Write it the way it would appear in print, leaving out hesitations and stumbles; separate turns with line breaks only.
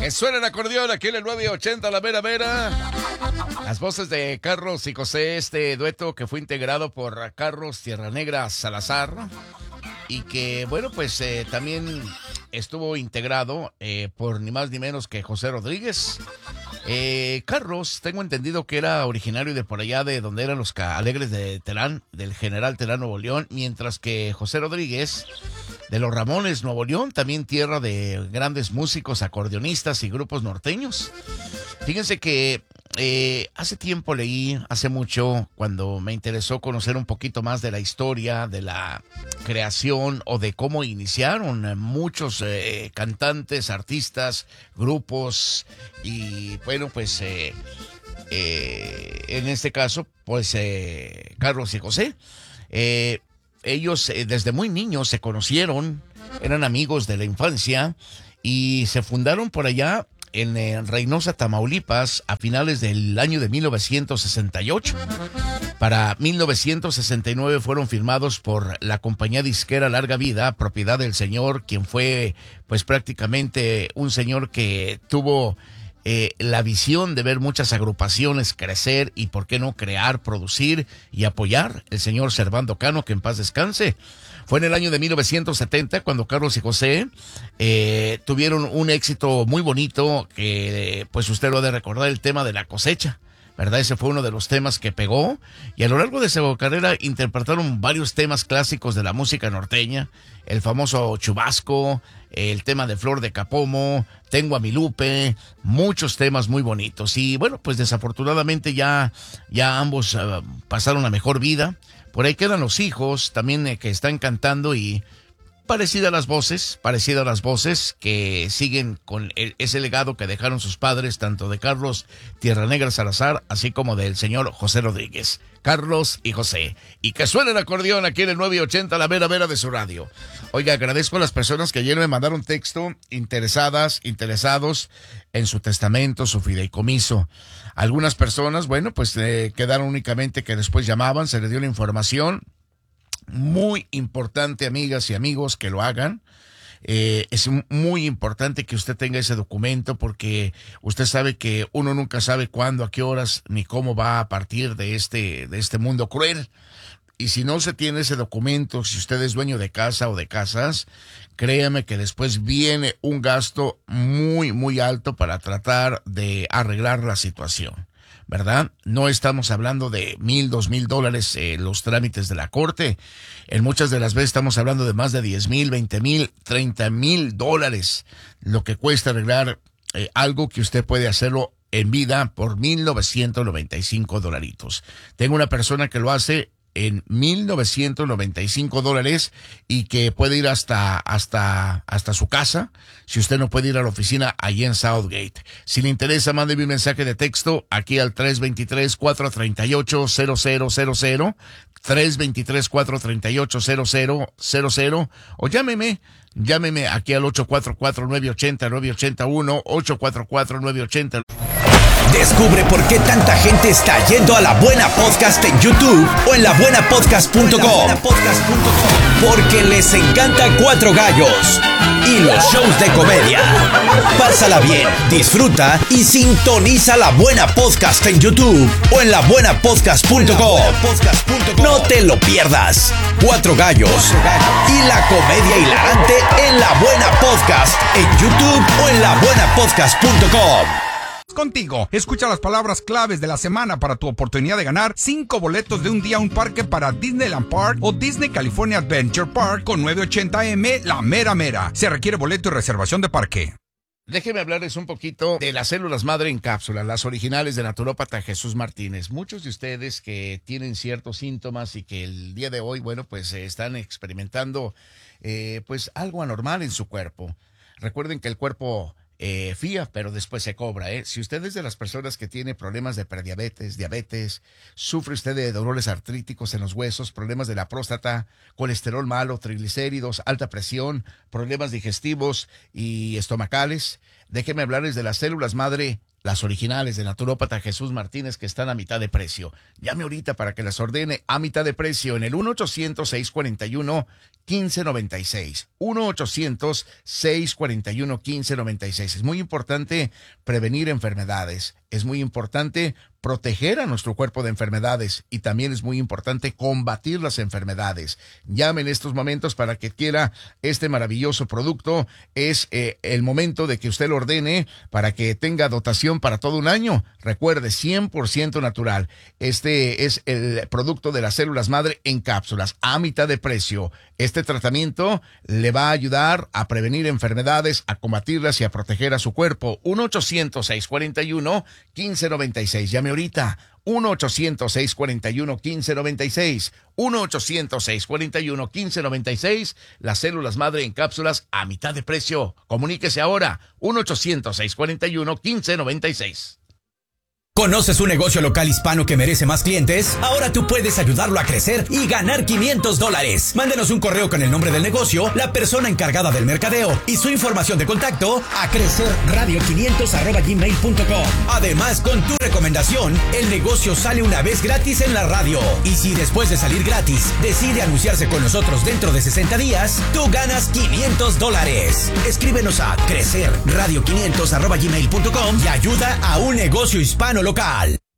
Que suena el acordeón aquí en el 980 La Mera Mera. Las voces de Carlos y José, este dueto que fue integrado por Carlos Tierra Negra Salazar y que, bueno, pues también estuvo integrado por ni más ni menos que José Rodríguez. Carlos, tengo entendido que era originario de por allá de donde eran los Alegres de Terán, del General Terán, Nuevo León, mientras que José Rodríguez de los Ramones, Nuevo León, también tierra de grandes músicos, acordeonistas y grupos norteños. Fíjense que hace tiempo leí, hace mucho, cuando me interesó conocer un poquito más de la historia, de la creación o de cómo iniciaron muchos cantantes, artistas, grupos y bueno, pues en este caso, pues Carlos y José. Ellos desde muy niños se conocieron, eran amigos de la infancia y se fundaron por allá en Reynosa, Tamaulipas, a finales del año de 1968. Para 1969 fueron firmados por la compañía disquera Larga Vida, propiedad del señor, quien fue pues prácticamente un señor que tuvo la visión de ver muchas agrupaciones crecer y por qué no crear, producir y apoyar, el señor Servando Cano, que en paz descanse. Fue en el año de 1970 cuando Carlos y José tuvieron un éxito muy bonito que pues usted lo ha de recordar, el tema de La Cosecha, ¿verdad? Ese fue uno de los temas que pegó y a lo largo de su carrera interpretaron varios temas clásicos de la música norteña, el famoso Chubasco, el tema de Flor de Capomo, Tengo a mi Lupe, muchos temas muy bonitos. Y bueno, pues desafortunadamente ya ambos pasaron a mejor vida. Por ahí quedan los hijos también que están cantando y parecidas las voces que siguen con ese legado que dejaron sus padres, tanto de Carlos Tierra Negra Salazar, así como del señor José Rodríguez. Carlos y José. Y que suene el acordeón aquí en el 980, la mera mera de su radio. Oiga, agradezco a las personas que ayer me mandaron texto, interesados en su testamento, su fideicomiso. Algunas personas, bueno, pues quedaron únicamente que después llamaban, se les dio la información. Muy importante, amigas y amigos, que lo hagan. Es muy importante que usted tenga ese documento porque usted sabe que uno nunca sabe cuándo, a qué horas, ni cómo va a partir de este mundo cruel. Y si no se tiene ese documento, si usted es dueño de casa o de casas, créame que después viene un gasto muy, muy alto para tratar de arreglar la situación, ¿verdad? No estamos hablando de $1,000, $2,000 los trámites de la corte. En muchas de las veces estamos hablando de más de $10,000, $20,000, $30,000, lo que cuesta arreglar algo que usted puede hacerlo en vida por $1,995. Tengo una persona que lo hace en $1,995 y que puede ir hasta su casa, si usted no puede ir a la oficina allí en Southgate. Si le interesa, mándeme un mensaje de texto aquí al 323-438-0000, 323-438-0000, o llámeme aquí al 844-980-9881, 844-980.
Descubre por qué tanta gente está yendo a La Buena Podcast en YouTube o en labuenapodcast.com. Porque les encanta Cuatro Gallos y los shows de comedia. Pásala bien, disfruta y sintoniza La Buena Podcast en YouTube o en labuenapodcast.com. No te lo pierdas. Cuatro Gallos y la comedia hilarante en La Buena Podcast en YouTube o en labuenapodcast.com.
Contigo, escucha las palabras claves de la semana para tu oportunidad de ganar 5 boletos de un día a un parque para Disneyland Park o Disney California Adventure Park con 980M La Mera Mera. Se requiere boleto y reservación de parque.
Déjeme hablarles un poquito de las células madre en cápsula, las originales de naturópata Jesús Martínez. Muchos de ustedes que tienen ciertos síntomas y que el día de hoy, bueno, pues están experimentando pues algo anormal en su cuerpo. Recuerden que el cuerpo fía, pero después se cobra, ¿eh? Si usted es de las personas que tiene problemas de prediabetes, diabetes, sufre usted de dolores artríticos en los huesos, problemas de la próstata, colesterol malo, triglicéridos, alta presión, problemas digestivos y estomacales, déjenme hablarles de las células madre las originales de Naturópata Jesús Martínez, que están a mitad de precio. Llame ahorita para que las ordene a mitad de precio en el 1-800-641-1596. 1-800-641-1596. Es muy importante prevenir enfermedades. Es muy importante proteger a nuestro cuerpo de enfermedades y también es muy importante combatir las enfermedades. Llame en estos momentos para que quiera este maravilloso producto. Es el momento de que usted lo ordene para que tenga dotación para todo un año. Recuerde, 100% natural. Este es el producto de las células madre en cápsulas a mitad de precio. Este tratamiento le va a ayudar a prevenir enfermedades, a combatirlas y a proteger a su cuerpo. 1-800-641-1596. Llame ahorita. 1-800-641-1596. 1-800-641-1596. Las células madre en cápsulas a mitad de precio. Comuníquese ahora. 1-800-641-1596.
¿Conoces un negocio local hispano que merece más clientes? Ahora tú puedes ayudarlo a crecer y ganar $500. Mándenos un correo con el nombre del negocio, la persona encargada del mercadeo y su información de contacto a crecerradio500@gmail.com. Además, con tu recomendación, el negocio sale una vez gratis en la radio. Y si después de salir gratis decide anunciarse con nosotros dentro de 60 días, tú ganas $500. Escríbenos a crecerradio500@gmail.com y ayuda a un negocio hispano local.